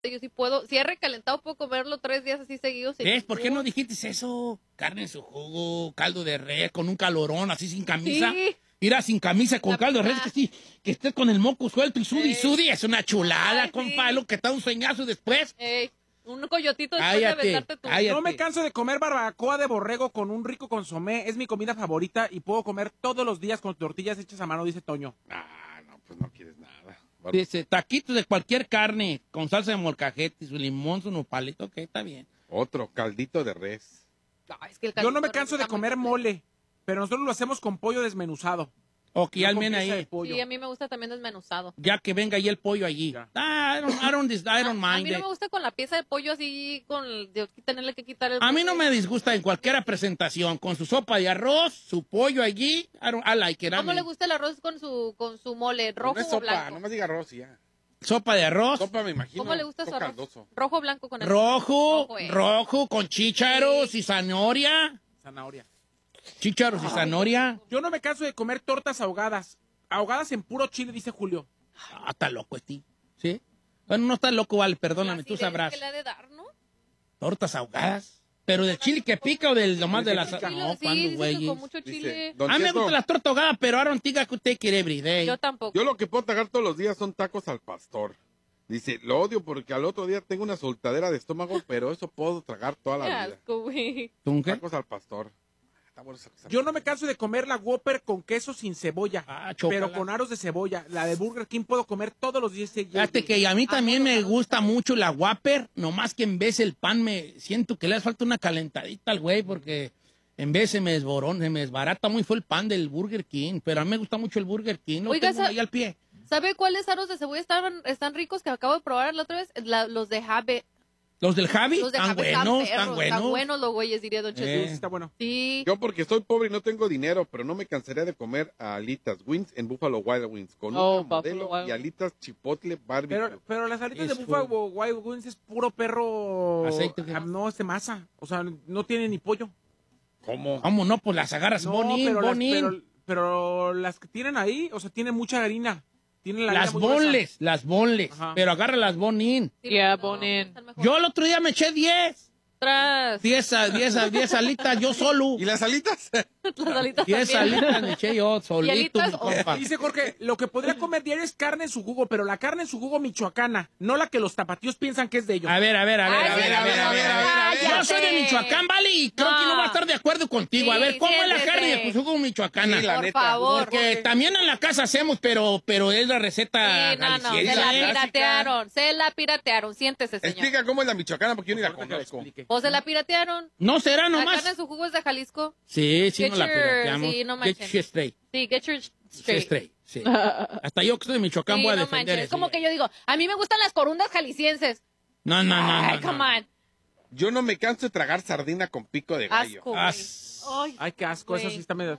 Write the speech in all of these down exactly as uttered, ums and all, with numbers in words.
Yo sí puedo, si he recalentado, puedo comerlo tres días así seguidos. ¿Ves? ¿Por qué no dijiste eso? Carne en su jugo, caldo de res, con un calorón, así sin camisa. Sí. Mira, sin camisa, con La caldo de res, mitad. que sí, que estés con el moco suelto y sudi, Ey. sudi. Es una chulada, Ay, compa, sí. lo que está un sueñazo después. Ey, un coyotito después Cállate, de aventarte tu... cállate. No me canso de comer barbacoa de borrego con un rico consomé. Es mi comida favorita y puedo comer todos los días con tortillas hechas a mano, dice Toño. Ah, no, pues no quieres nada. Bar- Dice, taquitos de cualquier carne, con salsa de molcajete, su limón, su nopalito, que está bien. Otro, caldito de res. Ay, es que el Yo no me caldito canso de está muy comer fuerte. mole, pero nosotros lo hacemos con pollo desmenuzado. O que No al con menos pieza de ahí, pollo. Sí, a mí me gusta también desmenuzado. ya que venga ahí el pollo allí. Ya. Ah, I don't, I don't, dis- I don't a, a mind mí no it. me gusta con la pieza de pollo así, con el- de tenerle que quitar el... A mí no pollo. me disgusta en cualquier presentación, con su sopa de arroz, su pollo allí, I, don't, I like it. I ¿Cómo mean, le gusta el arroz con su con su mole, rojo no es o sopa, blanco? no me diga arroz y ya. sopa de arroz, Sopa me imagino. ¿Cómo le gusta su todo arroz? caldoso. Rojo o blanco con el... rojo, Rojo, eh. rojo, con chícharos Sí. y zanahoria. Zanahoria. Chícharos y zanahoria. Yo no me canso de comer tortas ahogadas. Ahogadas en puro chile, dice Julio. Ah, está loco este. ¿Sí? Bueno, no está loco, vale, perdóname, La tú acidez sabrás. que le ha de dar, ¿no? Tortas ahogadas. ¿Pero del chile que pica o del nomás de la pica. sal? Sí, No, sí, cuando, dice que güey. con mucho Dice, chile. Don A mí me Cheto, gusta la torta ahogada, pero I don't think I could take it every day. Yo tampoco. Yo lo que puedo tragar todos los días son tacos al pastor. Dice, lo odio porque al otro día tengo una soltadera de estómago, pero eso puedo tragar toda la Qué vida. asco, güey. ¿Tú qué? Tacos al pastor. Está bueno esa cosa. Yo no me canso de comer la Whopper con queso sin cebolla, Ah, chócala. pero con aros de cebolla. La de Burger King puedo comer todos los días seguidos. Fíjate que a mí Ah, también no, no, me no. gusta mucho la Whopper, nomás que en vez el pan me siento que le hace falta una calentadita al güey, porque en vez se me desborona, se me desbarata muy fue el pan del Burger King, pero a mí me gusta mucho el Burger King, lo Oiga, tengo esa- ahí al pie. ¿Sabe cuáles aros de cebolla estaban, están ricos que acabo de probar la otra vez? La- los de Jabe. Los del Javi, Los de están Jabe buenos, perros, están buenos. Están buenos los güeyes, diría Don Sí, Cheto. sí está bueno. Sí. Yo porque soy pobre y no tengo dinero, pero no me cansaría de comer alitas wings en Buffalo Wild Wings con Oh, una Buffalo modelo Wild y alitas chipotle barbecue. Pero, pero las alitas Es de Buffalo Wild Wings es puro perro. Aceite, ¿qué? Ah, no, es de masa. O sea, no tiene ni pollo. ¿Cómo? ¿Cómo no? Pues las agarras No, bonin, pero, las, bonin. pero, pero las que tienen ahí, o sea, tienen mucha harina. Tienen la Las harina muy gruesa. bonles, las bonles, Ajá. pero agarra las bonin. Sí, Yeah, no, bonin. están mejor. Yo el otro día me eché diez. Tras. diez, a- diez, a- diez alitas yo solo. ¿Y las alitas? Las alitas diez también. alitas me eché yo solito, alitas mi o- compa. Dice Jorge, lo que podría comer diario es carne en su jugo, pero la carne en su jugo michoacana, no la que los tapatíos piensan que es de ellos. A ver, a ver, a ver, Ay, a sí, ver, no, a ver, no, a ver, no, a ver, a ver. Yo cállate. soy de Michoacán, ¿vale? Y creo que no No. voy a estar de acuerdo contigo. A Sí, ver, ¿cómo es la siéntese. carne de jugo michoacana? Sí, la Por neta. favor. Porque también en la casa hacemos, pero, pero es la receta Sí, no, no, se jalisciense, la ¿eh? piratearon, se la piratearon. Siéntese, señor. Explica cómo es la michoacana porque yo ni la Ahorita que le conozco. explique. ¿O se la piratearon? No será La nomás. carne en su jugo es de Jalisco. Sí, sí, Get no la your- pirateamos. sí, no Get manchen. shit straight. Sí, get your Sí, straight. straight, sí. Hasta yo que soy de Michoacán Sí, voy a no defender manches. Es eso. como que yo digo, a mí me gustan las corundas jaliscienses. No, no, no. Ay, no, come no. on. Yo no me canso de tragar sardina con pico de gallo. Asco, güey. As- Ay, Ay, qué asco, eso güey. sí está medio...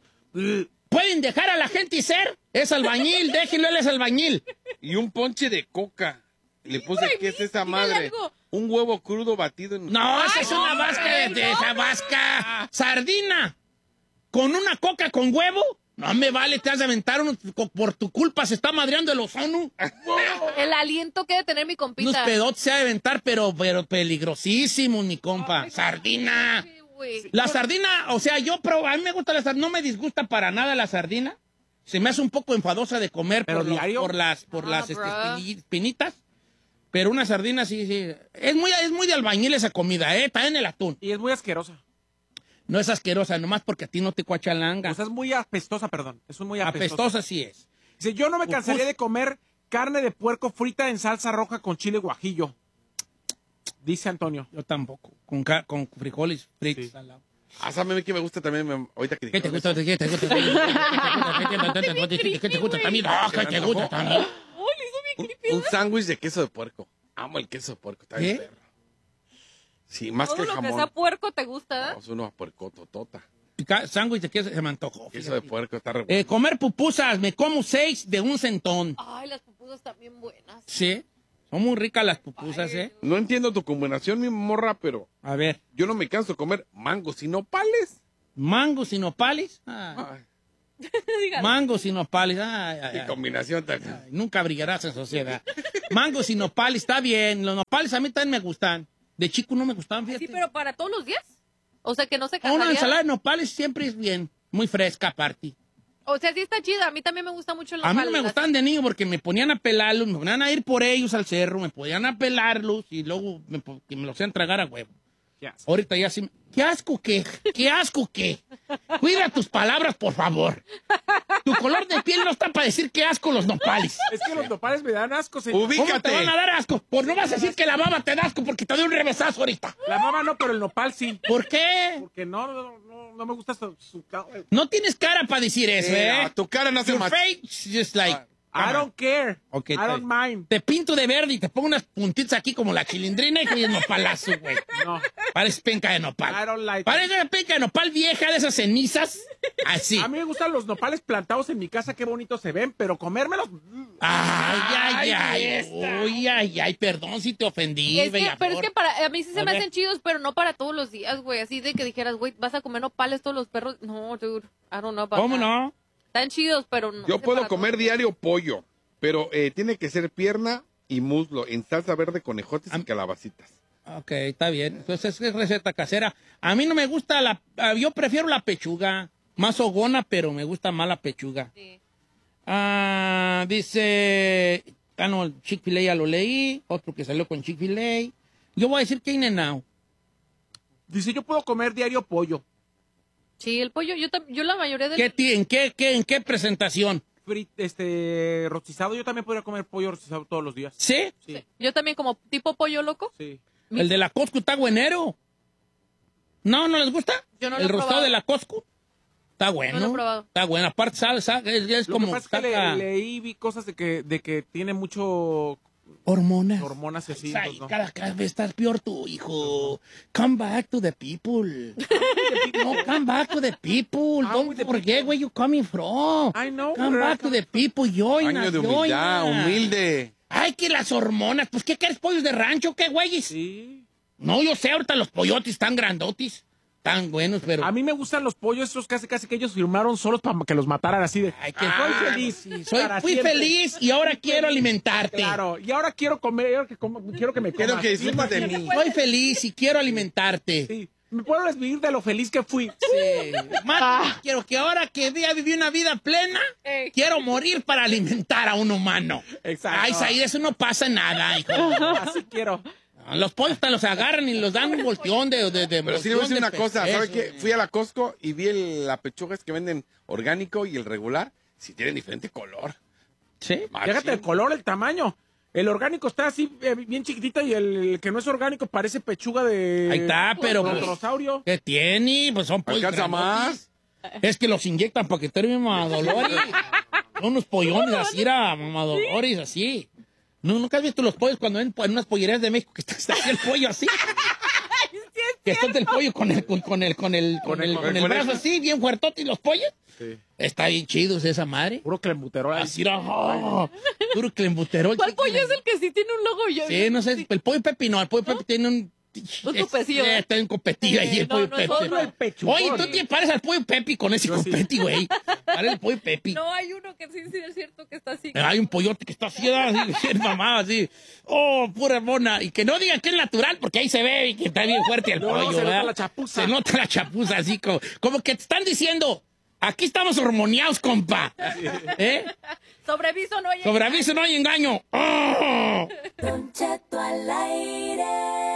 ¿Pueden dejar a la gente ser? Es albañil, déjenlo, él es albañil. Y un ponche de coca. Le puse, ¿qué es esa dígale madre? algo. Un huevo crudo batido en... No, esa es no, una vasca de, hombre, de no. esa vasca. Sardina. ¿Con una coca con huevo? No me vale, te has de aventar uno, por tu culpa se está madreando el ozono. El aliento que debe tener mi Unos compita. pedotes se ha de aventar, pero, pero peligrosísimos, mi compa. Ay, Sardina. sí, güey. La sardina, o sea, yo probo, a mí me gusta la sardina, no me disgusta para nada la sardina. Se me hace un poco enfadosa de comer ¿Pero por, los- diario? por las, por Ah, las este, bro. espini- espinitas. Pero una sardina sí, sí. Es muy, es muy de albañil esa comida, ¿eh? También el atún. Y es muy asquerosa. No es asquerosa, nomás porque a ti no te cuachalanga. O sea, es muy apestosa, perdón. Es muy apestosa. Apestosa sí es. Dice, yo no me cansaría Ufus. de comer carne de puerco frita en salsa roja con chile guajillo. Dice Antonio. Yo tampoco. Con, ca- con frijoles fritos Sí. al lado. Ah, ¿sabe que me gusta también? me- Ahorita que ¿Qué te dijeron gusta? eso. ¿Qué te gusta? ¿Qué te gusta? ¿Qué te gusta también? Ah, ¿qué te gusta también? Un, un sándwich de queso de puerco. Amo el queso de puerco. Está bien ¿Qué? perro. Sí, más Todo que el lo que jamón. sea puerco te gusta. No, es uno puercototota. Pica- Sándwich de queso se me antojó. Queso de fíjate. puerco está re Eh, bueno. comer pupusas, me como seis de un centón. Ay, las pupusas también buenas. Sí, son muy ricas las pupusas, ¿eh? No entiendo tu combinación, mi morra, pero A ver, yo no me canso de comer mangos y nopales. mangos y nopales. Ah, Ay, Mangos y nopales. Ay, ay, Qué ay. combinación tan... Ay, nunca brillarás en sociedad. Mangos y nopales, está bien. Los nopales a mí también me gustan. De chico no me gustaban, fíjate. Sí, pero para todos los días. O sea, que no se Una cansaría. ensalada de nopales siempre es bien. Muy fresca, aparte. O sea, sí está chida. A mí también me gusta mucho el A mí nopal. no me gustaban de niño porque me ponían a pelarlos, me ponían a ir por ellos al cerro, me podían a pelarlos y luego me, po- que me los hacían tragar a huevo. Qué asco. Ahorita ya sí. me- ¿Qué asco qué? ¿Qué asco qué? Cuida tus palabras, por favor. Tu color de piel no está para decir qué asco los nopales. Es que los nopales me dan asco, señor. Ubi- ¿Cómo te Fíjate. van a dar asco? Pues no vas a decir que la baba te da asco porque te doy un revesazo ahorita. La mama no, pero el nopal sí. ¿Por qué? Porque no, no, no, no me gusta su... su ca- No tienes cara para decir eso, Eh, ¿eh? tu cara no hace Your más. face just like... I don't care. Ok, I está don't mind. Te pinto de verde y te pongo unas puntitas aquí como la chilindrina y que es nopalazo, güey. No. Parece penca de I nopal. don't like it. Parece una penca de nopal vieja de esas cenizas. Así. A mí me gustan los nopales plantados en mi casa, qué bonitos se ven, pero comérmelos... mm, Ay, ay, Ay, ay. esta. Uy, ay, ay, perdón si te ofendí, Es que, bella pero es flor. que para a mí sí se A me ver. hacen chidos, pero no para todos los días, güey. Así de que dijeras, güey, vas a comer nopales todos los perros. No, dude, I don't know about ¿Cómo that. no? Están chidos, pero no. Yo sé puedo para comer todos. diario pollo, pero eh, tiene que ser pierna y muslo en salsa verde con ejotes y Am- calabacitas. Ok, está bien. Entonces es receta casera. A mí no me gusta la... ah, Yo prefiero la pechuga. Más hogona, pero me gusta más la pechuga. Sí. Ah, dice... Ah, no, Chick-fil-A ya lo leí. Otro que salió con Chick-fil-A. Yo voy a decir que In-N-Out. Dice, yo puedo comer diario pollo. Sí, el pollo, yo, tam- yo la mayoría del... ¿Qué, ti- en, qué, qué, ¿En qué presentación? Frit- este, rostizado, yo también podría comer pollo rostizado todos los días. ¿Sí? Sí, Yo también como tipo pollo loco. sí. El de la Costco está buenero. ¿No? ¿No les gusta? Yo no lo El he rostado probado. de la Costco. Está bueno. No lo he probado. Está bueno. Aparte, salsa, es, es Lo como que pasa es que saca le- leí, vi cosas de que, de que tiene mucho hormonas. hormonas y así. Ay, pues, ¿no? cada, cada vez estás peor tú, hijo. Come back to the people. No, come back to the people. Ah, Don't with the forget where you coming from. I know, Come but I back to the people. Join Año us, de join humildad, us. humilde. Ay, que las hormonas. Pues, ¿qué quieres, pollos de rancho? ¿Qué, güeyes? Sí. No, yo sé, ahorita los pollotes están grandotis. Tan buenos, pero... A mí me gustan los pollos esos casi casi que ellos firmaron solos para que los mataran así de... Ay, que soy ah, feliz. Soy, para fui siempre. feliz y ahora quiero alimentarte. Claro, y ahora quiero comer, ahora que como- quiero que me comas. Quiero que disfrutes de Imagínate. mí. Soy feliz y quiero alimentarte. Sí, me puedo desvivir de lo feliz que fui. Sí. Mate, quiero que ahora que ya viví una vida plena, Ey. quiero morir para alimentar a un humano. Exacto. Ay, Said, eso no pasa nada, hijo. Así quiero. Los pollos te los agarran y los dan un volteón de... de, de Pero sí le voy a decir volteón una de cosa, ¿sabe peso. qué? Fui a la Costco y vi el- la pechuga es que venden orgánico y el regular, si tienen diferente color. ¿Sí? Machín. Fíjate el color, el tamaño. El orgánico está así eh, bien chiquitita y el, el que no es orgánico parece pechuga de... Ahí está, pero... pues, Brontosaurio. ¿qué tiene? Pues son pollos ¿Alcanza grandotes. más? Es que los inyectan para que termine mamadolores. Son unos pollones así, era mamadolores, así. ¿No, ¿Nunca has visto los pollos cuando ven en unas pollerías de México que está, está así el pollo así? Que está el pollo con el, con, con el, con el, con el, con el con brazo el- así, bien fuertote y los pollos. Sí. Está bien chidos esa madre. Puro clembuterol. ahí. Así era, oh, puro clembuterol. ¿Cuál pollo es el que sí tiene un logo? Yo, Sí, no sé, el pollo Pepi no, el pollo Pepi tiene un... Un es- copecillo. eh, Está en copetillo ahí Eh, el no, pollo no es Pepi. otro. el pechugón. Oye, tú te pareces al pollo Pepi con ese Yo sí. copeti, güey. Parece el pollo Pepi. No, hay uno que sí, sí es cierto que está así. Hay un pollote que está así, así, bien mamado, así. Oh, pura mona. Y que no digan que es natural, porque ahí se ve y que está bien fuerte el No, pollo, se nota ¿verdad? la chapuza. Se nota la chapuza, así como, como que te están diciendo, aquí estamos hormoniados, compa. ¿Eh? Sobreviso no hay. Sobre aviso no hay engaño. Oh. Don Cheto al aire.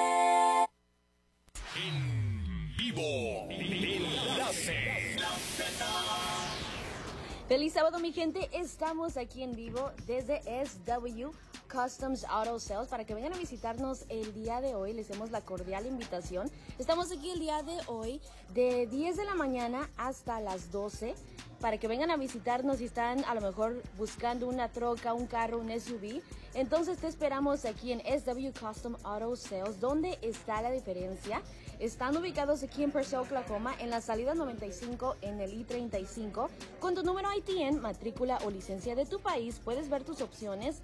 Feliz sábado, mi gente. Estamos aquí en vivo desde S W Customs Auto Sales para que vengan a visitarnos el día de hoy. Les hacemos la cordial invitación. Estamos aquí el día de hoy de diez de la mañana hasta las doce para que vengan a visitarnos si están a lo mejor buscando una troca, un carro, un S U V. Entonces te esperamos aquí en S W Custom Auto Sales. ¿Dónde está la diferencia? Están ubicados aquí en Purcell, Oklahoma, en la salida noventa y cinco en el I treinta y cinco. Con tu número I T N, matrícula o licencia de tu país, puedes ver tus opciones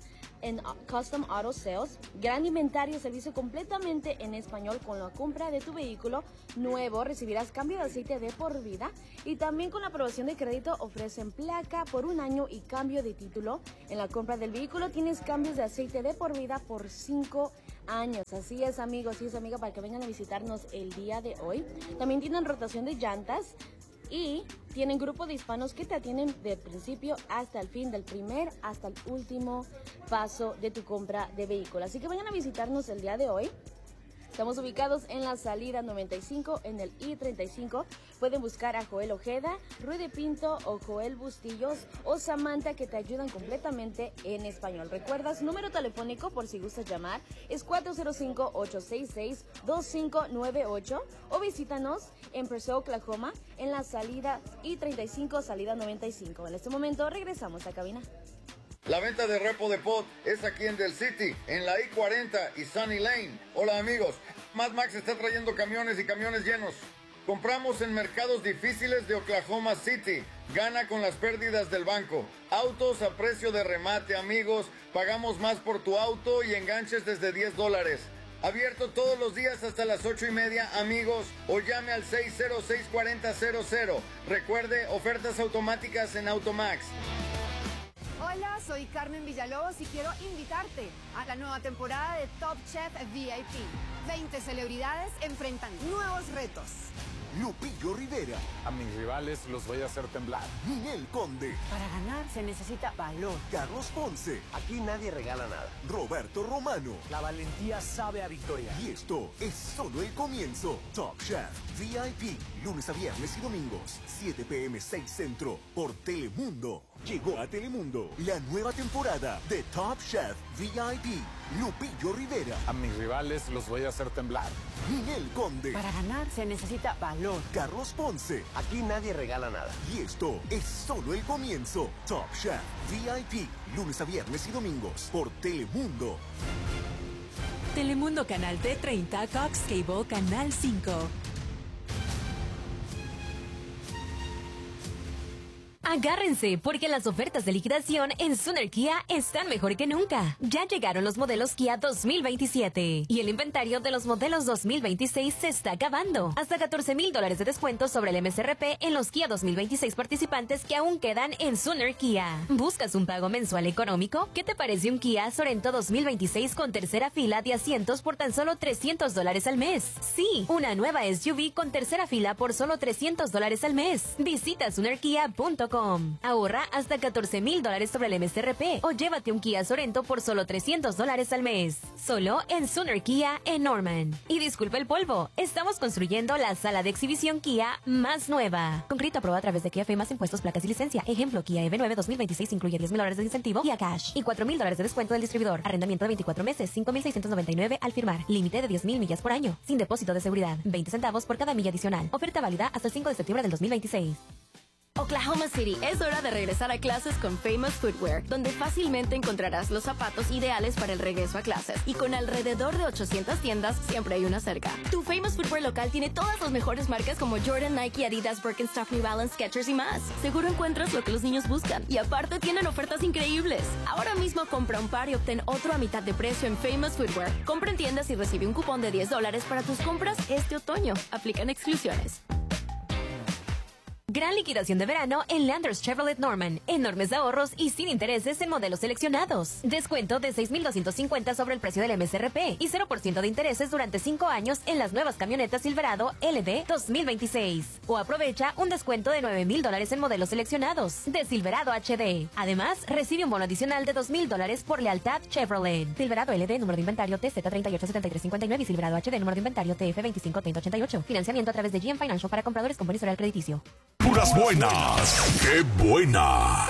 en Custom Auto Sales. Gran inventario, servicio completamente en español. Con la compra de tu vehículo nuevo recibirás cambio de aceite de por vida. Y también con la aprobación de crédito ofrecen placa por un año y cambio de título. En la compra del vehículo tienes cambios de aceite de por vida por cinco años. Así es, amigos, así es, amiga, para que vengan a visitarnos el día de hoy. También tienen rotación de llantas. Y tienen grupo de hispanos que te atienden del principio hasta el fin, del primer hasta el último paso de tu compra de vehículo. Así que vayan a visitarnos el día de hoy. Estamos ubicados en la salida noventa y cinco, en el I treinta y cinco. Pueden buscar a Joel Ojeda, Ruy de Pinto o Joel Bustillos o Samantha, que te ayudan completamente en español. ¿Recuerdas? Número telefónico por si gustas llamar es cuatro cero cinco, ocho seis seis, dos cinco nueve ocho o visítanos en Purcell, Oklahoma, en la salida I treinta y cinco, salida noventa y cinco. En este momento regresamos a cabina. La venta de repo de pot es aquí en Del City, en la I cuarenta y Sunny Lane. Hola amigos, Mad Max está trayendo camiones y camiones llenos. Compramos en mercados difíciles de Oklahoma City. Gana con las pérdidas del banco. Autos a precio de remate, amigos. Pagamos más por tu auto y enganches desde diez dólares. Abierto todos los días hasta las ocho y media, amigos. O llame al seis cero seis, cuatro cero cero cero. Recuerde, ofertas automáticas en Automax. Hola, soy Carmen Villalobos y quiero invitarte a la nueva temporada de Top Chef V I P. veinte celebridades enfrentan nuevos retos. Lupillo Rivera. A mis rivales los voy a hacer temblar. Ninel Conde. Para ganar se necesita valor. Carlos Ponce. Aquí nadie regala nada. Roberto Romano. La valentía sabe a victoria. Y esto es solo el comienzo. Top Chef V I P. Lunes a viernes y domingos. siete p m seis Centro. Por Telemundo. Llegó a Telemundo la nueva temporada de Top Chef V I P. Lupillo Rivera. A mis rivales los voy a hacer temblar. Ninel Conde. Para ganar se necesita valor. Carlos Ponce. Aquí nadie regala nada. Y esto es solo el comienzo. Top Chef V I P. Lunes a viernes y domingos por Telemundo. Telemundo Canal T treinta, Cox Cable Canal cinco. Agárrense, porque las ofertas de liquidación en Sooner Kia están mejor que nunca. Ya llegaron los modelos Kia dos mil veintisiete y el inventario de los modelos dos mil veintiséis se está acabando. Hasta catorce mil dólares de descuento sobre el M S R P en los Kia dos mil veintiséis participantes que aún quedan en Sooner Kia. ¿Buscas un pago mensual económico? ¿Qué te parece un Kia Sorento dos mil veintiséis con tercera fila de asientos por tan solo trescientos dólares al mes? Sí, una nueva S U V con tercera fila por solo trescientos dólares al mes. Visita sooner kia punto com. Ahorra hasta catorce mil dólares sobre el M S R P o llévate un Kia Sorento por solo trescientos dólares al mes. Solo en Sooner Kia en Norman. Y disculpe el polvo, estamos construyendo la sala de exhibición Kia más nueva. Con crédito aprobado a través de Kia Fe más impuestos, placas y licencia. Ejemplo, Kia E V nueve dos mil veintiséis incluye diez mil dólares de incentivo y a cash. Y cuatro mil dólares de descuento del distribuidor. Arrendamiento de veinticuatro meses, cinco mil seiscientos noventa y nueve al firmar. Límite de diez mil millas por año. Sin depósito de seguridad. veinte centavos por cada milla adicional. Oferta válida hasta el cinco de septiembre del dos mil veintiséis. Oklahoma City, es hora de regresar a clases con Famous Footwear, donde fácilmente encontrarás los zapatos ideales para el regreso a clases. Y con alrededor de ochocientas tiendas, siempre hay una cerca. Tu Famous Footwear local tiene todas las mejores marcas como Jordan, Nike, Adidas, Birkenstock, New Balance, Skechers y más. Seguro encuentras lo que los niños buscan. Y aparte tienen ofertas increíbles. Ahora mismo compra un par y obtén otro a mitad de precio en Famous Footwear. Compra en tiendas y recibe un cupón de diez dólares para tus compras este otoño. Aplican exclusiones. Gran liquidación de verano en Landers Chevrolet Norman. Enormes ahorros y sin intereses en modelos seleccionados. Descuento de seis mil doscientos cincuenta sobre el precio del M S R P y cero por ciento de intereses durante cinco años en las nuevas camionetas Silverado L D dos mil veintiséis. O aprovecha un descuento de nueve mil dólares en modelos seleccionados de Silverado H D. Además, recibe un bono adicional de dos mil dólares por lealtad Chevrolet. Silverado L D, número de inventario T Z treinta y ocho setenta y tres cincuenta y nueve y Silverado H D, número de inventario T F veinticinco treinta ochenta y ocho. Financiamiento a través de G M Financial para compradores con buen historial crediticio. Puras buenas. ¡Qué buena!